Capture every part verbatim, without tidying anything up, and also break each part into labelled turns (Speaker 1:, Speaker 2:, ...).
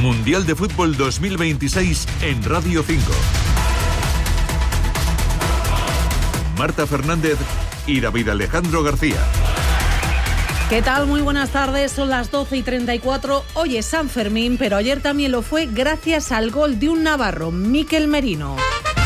Speaker 1: Mundial de Fútbol dos mil veintiséis en Radio cinco. Marta Fernández y David Alejandro García.
Speaker 2: ¿Qué tal? Muy buenas tardes, son las doce y treinta y cuatro. Hoy es San Fermín, pero ayer también lo fue gracias al gol de un navarro, Mikel Merino.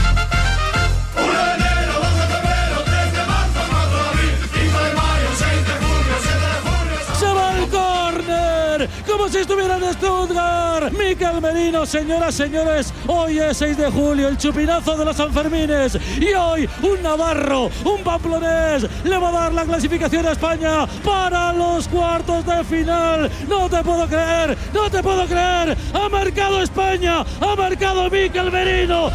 Speaker 3: Como si estuviera en Stuttgart. Mikel Merino, señoras, señores, hoy es seis de julio, el chupinazo de los Sanfermines, y hoy un navarro, un pamplonés, le va a dar la clasificación a España para los cuartos de final. No te puedo creer, no te puedo creer, ha marcado España, ha marcado Mikel Merino.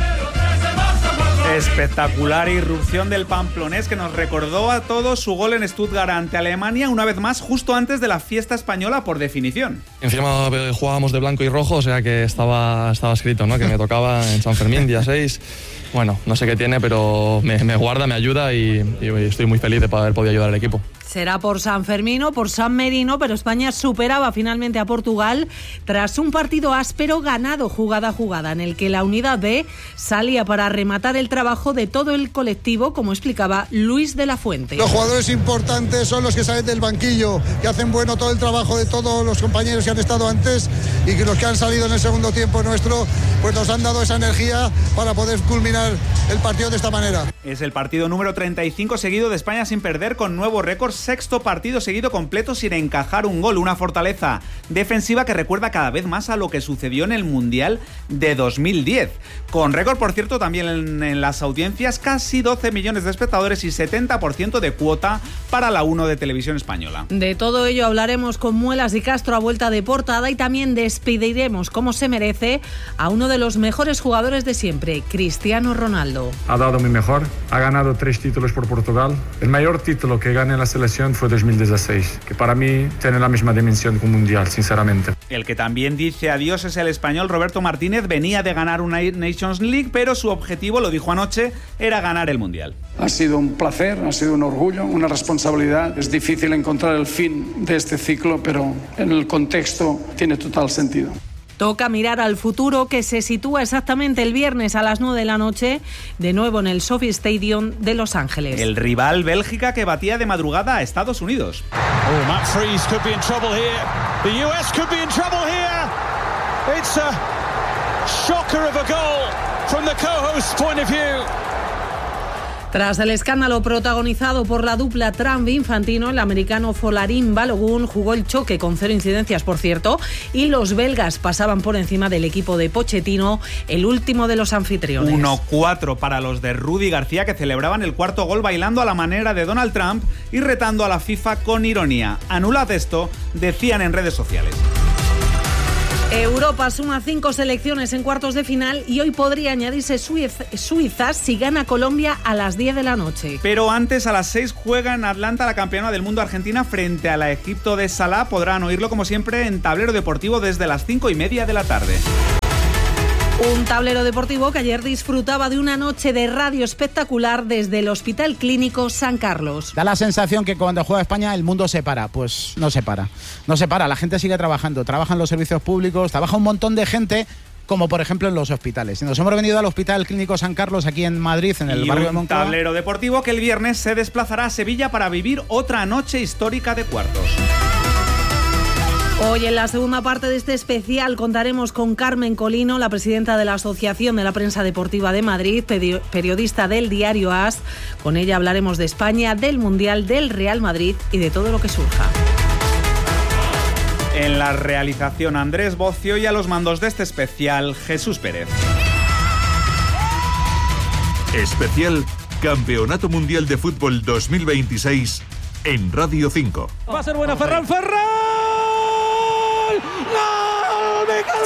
Speaker 4: Espectacular irrupción del pamplonés que nos recordó a todos su gol en Stuttgart ante Alemania, una vez más justo antes de la fiesta española por definición.
Speaker 5: Encima jugábamos de blanco y rojo, o sea que estaba, estaba escrito, ¿no? Que me tocaba en San Fermín, día seis. Bueno, no sé qué tiene, pero me, me guarda, me ayuda y, y estoy muy feliz de haber podido ayudar al equipo.
Speaker 2: Será por San Fermín o por San Merino, pero España superaba finalmente a Portugal tras un partido áspero ganado jugada a jugada, en el que la unidad B salía para rematar el trabajo de todo el colectivo, como explicaba Luis de la Fuente.
Speaker 6: Los jugadores importantes son los que salen del banquillo, que hacen bueno todo el trabajo de todos los compañeros que han estado antes, y que los que han salido en el segundo tiempo nuestro, pues nos han dado esa energía para poder culminar el partido de esta manera.
Speaker 4: Es el partido número treinta y cinco seguido de España sin perder, con nuevo récord, sexto partido seguido completo sin encajar un gol, una fortaleza defensiva que recuerda cada vez más a lo que sucedió en el Mundial de dos mil diez. Con récord, por cierto, también en, en las audiencias, casi doce millones de espectadores y setenta por ciento de cuota para la uno de Televisión Española.
Speaker 2: De todo ello hablaremos con Muelas y Castro a vuelta de portada, y también despediremos, como se merece, a uno de los mejores jugadores de siempre, Cristiano Ronaldo.
Speaker 7: Ha dado mi mejor, ha ganado tres títulos por Portugal. El mayor título que gané en la selección fue dos mil dieciséis, que para mí tiene la misma dimensión que un mundial, sinceramente.
Speaker 4: El que también dice adiós es el español Roberto Martínez. Venía de ganar una Nations League, pero su objetivo, lo dijo anoche, era ganar el mundial.
Speaker 8: Ha sido un placer, ha sido un orgullo, una responsabilidad. Es difícil encontrar el fin de este ciclo, pero en el contexto tiene total sentido.
Speaker 2: Toca mirar al futuro, que se sitúa exactamente el viernes a las nueve de la noche, de nuevo en el SoFi Stadium de Los Ángeles.
Speaker 4: El rival Bélgica, que batía de madrugada a Estados Unidos.
Speaker 3: Oh, Matt Freese could be in trouble here. The U S could be in trouble here. It's a shocker of a goal from the co-host's point of view.
Speaker 2: Tras el escándalo protagonizado por la dupla Trump-Infantino, el americano Folarin Balogun jugó el choque con cero incidencias, por cierto, y los belgas pasaban por encima del equipo de Pochettino, el último de los anfitriones.
Speaker 4: uno cuatro para los de Rudy García, que celebraban el cuarto gol bailando a la manera de Donald Trump y retando a la FIFA con ironía. Anulad esto, decían en redes sociales.
Speaker 2: Europa suma cinco selecciones en cuartos de final y hoy podría añadirse Suiza si gana Colombia a las diez de la noche.
Speaker 4: Pero antes, a las seis, juega en Atlanta la campeona del mundo Argentina frente a la Egipto de Salah. Podrán oírlo como siempre en Tablero Deportivo desde las cinco y media de la tarde.
Speaker 2: Un tablero deportivo que ayer disfrutaba de una noche de radio espectacular desde el Hospital Clínico San Carlos.
Speaker 9: Da la sensación que cuando juega España el mundo se para. Pues no se para. No se para, la gente sigue trabajando. Trabajan los servicios públicos, trabaja un montón de gente, como por ejemplo en los hospitales. Nos hemos venido al Hospital Clínico San Carlos aquí en Madrid, en el
Speaker 4: y
Speaker 9: barrio de
Speaker 4: un
Speaker 9: Moncloa.
Speaker 4: Tablero deportivo que el viernes se desplazará a Sevilla para vivir otra noche histórica de cuartos.
Speaker 2: Hoy en la segunda parte de este especial contaremos con Carmen Colino, la presidenta de la Asociación de la Prensa Deportiva de Madrid, periodista del diario AS. Con ella hablaremos de España, del Mundial, del Real Madrid y de todo lo que surja.
Speaker 4: En la realización, Andrés Bocio, y a los mandos de este especial, Jesús Pérez.
Speaker 1: Especial Campeonato Mundial de Fútbol dos mil veintiséis en Radio cinco.
Speaker 3: Va a ser buena Ferran, Ferran. ¡Gol!